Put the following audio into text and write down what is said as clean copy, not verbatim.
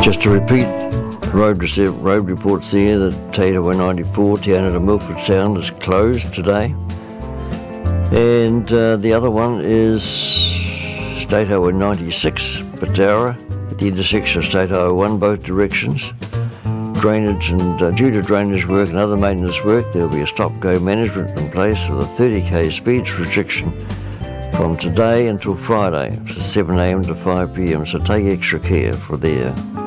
Just to repeat, road reports there that Taitawa 94 down at Milford Sound is closed today. And the other one is State Highway 96, Batara, at the intersection of State Highway 1, both directions. Drainage and due to drainage work and other maintenance work, there will be a stop-go management in place with a 30k speed restriction from today until Friday, from 7am to 5pm, so take extra care for there.